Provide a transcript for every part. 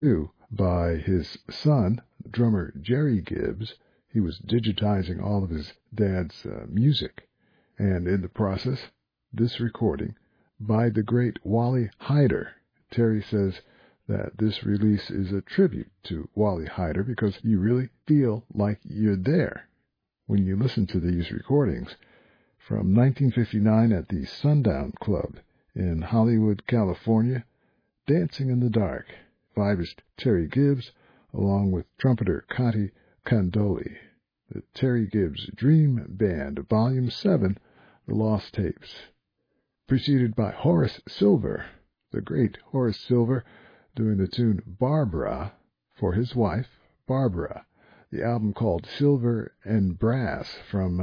too, by his son, drummer Jerry Gibbs. He was digitizing all of his dad's music. And in the process, this recording by the great Wally Heider. Terry says that this release is a tribute to Wally Heider because you really feel like you're there when you listen to these recordings from 1959 at the Sundown Club in Hollywood, California, Dancing in the Dark, vibist Terry Gibbs, along with trumpeter Conte Candoli. The Terry Gibbs Dream Band, Volume 7, The Lost Tapes. Preceded by Horace Silver, the great Horace Silver, doing the tune Barbara for his wife, Barbara. The album called Silver and Brass from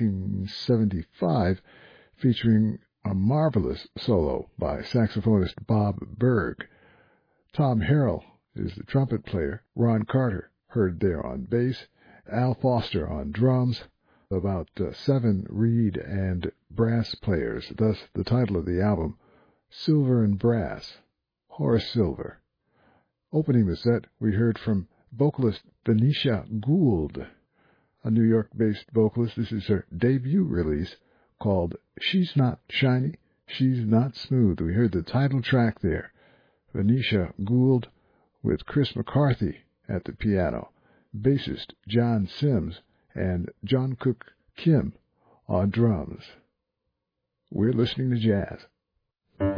1975, featuring a marvelous solo by saxophonist Bob Berg. Tom Harrell is the trumpet player. Ron Carter, heard there on bass. Al Foster on drums. About 7 reed and brass players. Thus the title of the album, Silver and Brass, Horace Silver. Opening the set, we heard from vocalist Venetia Gould, a New York-based vocalist. This is her debut release called She's Not Shiny, She's Not Smooth. We heard the title track there. Venetia Gould with Chris McCarthy at the piano, bassist John Sims, and John Cook Kim on drums. We're listening to jazz.